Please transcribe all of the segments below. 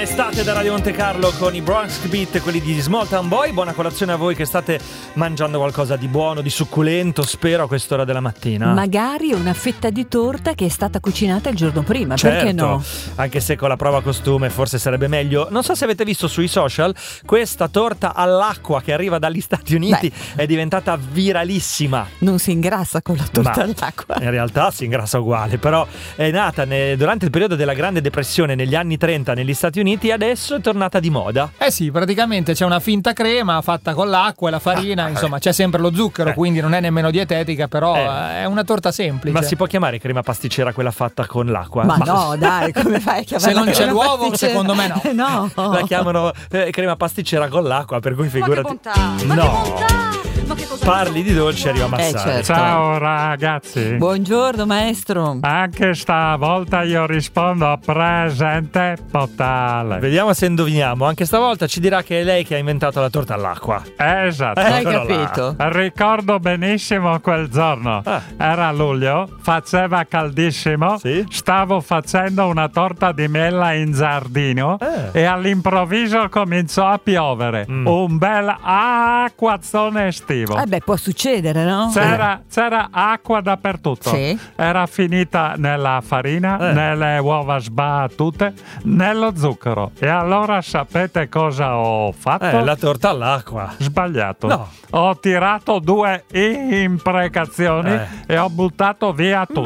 L'estate da Radio Monte Carlo con i Bronx Beat, quelli di Small Town Boy. Buona colazione a voi che state mangiando qualcosa di buono, di succulento, spero a quest'ora della mattina. Magari una fetta di torta che è stata cucinata il giorno prima, certo, perché no? Anche se con la prova costume forse sarebbe meglio. Non so se avete visto sui social questa torta all'acqua che arriva dagli Stati Uniti. È diventata viralissima. Non si ingrassa con la torta all'acqua. In realtà si ingrassa uguale, però è nata durante il periodo della Grande Depressione negli anni 30 negli Stati Uniti e adesso è tornata di moda. Sì, praticamente c'è una finta crema fatta con l'acqua e la farina, insomma c'è sempre lo zucchero, quindi non è nemmeno dietetica, però è una torta semplice. Ma si può chiamare crema pasticcera quella fatta con l'acqua? Ma no, dai, come fai a chiamarla? Se non c'è l'uovo, secondo me no. No. La chiamano crema pasticcera con l'acqua, per cui figurati. Ma che bontà! Parli di dolce, arriva Massari. Certo. Ciao ragazzi. Buongiorno maestro. Anche stavolta io rispondo presente totale. Vediamo se indoviniamo. Anche stavolta ci dirà che è lei che ha inventato la torta all'acqua. Esatto. Hai capito? Ricordo benissimo quel giorno. Era luglio, faceva caldissimo. Sì. Stavo facendo una torta di mela in giardino e all'improvviso cominciò a piovere. Un bel acquazzone estivo. Può succedere, no? C'era acqua dappertutto. Sì. Era finita nella farina, nelle uova sbattute, nello zucchero. E allora sapete cosa ho fatto? La torta all'acqua. Sbagliato. No. Ho tirato 2 imprecazioni e ho buttato via tutto. Ma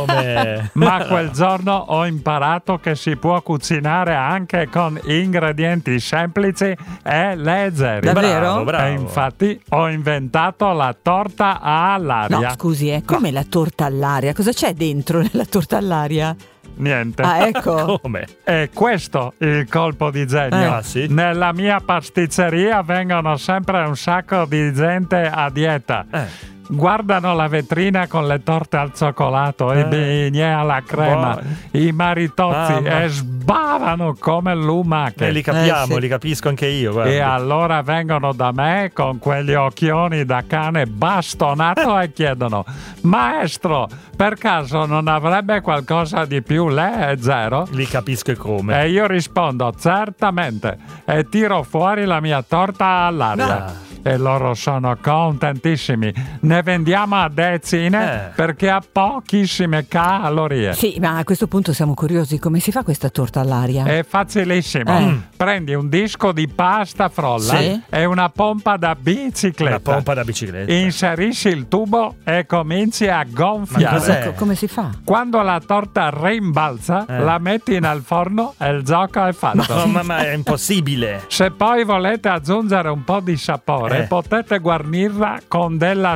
come? Ma quel giorno ho imparato che si può cucinare anche con ingredienti semplici e leggeri. Davvero? Bravo. E infatti ho inventato la torta all'aria. No, scusi, come la torta all'aria? Cosa c'è dentro nella torta all'aria? Niente. Ecco. Come? E questo il colpo di genio. Sì? Nella mia pasticceria vengono sempre un sacco di gente a dieta. Guardano la vetrina con le torte al cioccolato, i bignè alla crema, i maritozzi e sbavano come lumache. Li capiamo, sì. li capisco anche io. Guarda. E allora vengono da me con quegli occhioni da cane bastonato e chiedono: maestro, per caso non avrebbe qualcosa di più leggero? Li capisco e come. E io rispondo: certamente, e tiro fuori la mia torta all'aria. E loro sono contentissimi. Ne vendiamo a decine perché ha pochissime calorie. Sì, ma a questo punto siamo curiosi. Come si fa questa torta all'aria? È facilissimo. Prendi un disco di pasta frolla e una pompa da bicicletta. Inserisci il tubo e cominci a gonfiare. Come si fa? Quando la torta rimbalza, la metti nel forno e il gioco è fatto. Ma è impossibile. Se poi volete aggiungere un po' di sapore, potete guarnirla con della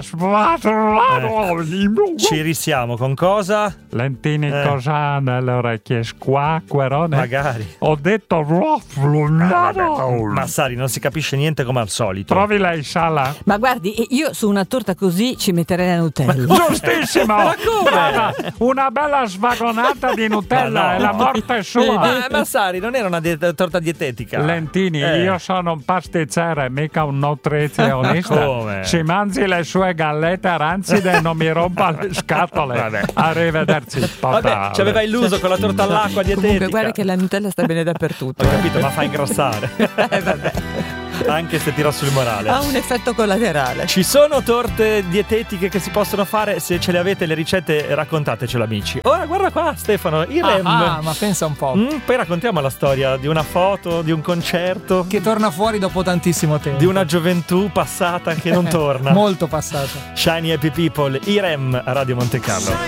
Ci risiamo con cosa? Lentini cosa nelle orecchie, squacquerone. Magari. Ho detto Massari, non si capisce niente come al solito. Provi lei, Sala. Ma guardi, io su una torta così ci metterei la Nutella. Giustissimo. Ma come? Guarda, una bella svagonata di Nutella e la morte è sua. Ma Massari, non era una torta dietetica. Lentini, io sono un pasticcere, mica un nutrizionista. Come? Si mangi le sue gallette arancide e non mi rompa le scatole. Arrivederci. Vabbè, ci aveva illuso con la torta all'acqua dietetica. Comunque guarda che la Nutella sta bene dappertutto. Ho capito, ma fa ingrassare. Vabbè. Anche se tira sul morale. Ha un effetto collaterale. Ci sono torte dietetiche che si possono fare? Se ce le avete le ricette, raccontatecelo, amici. Ora guarda qua, Stefano, Irem. Ma pensa un po'. Poi raccontiamo la storia di una foto, di un concerto, Che torna fuori dopo tantissimo tempo. di una gioventù passata che non torna. Molto passata. Shiny Happy People, Irem a Radio Monte Carlo.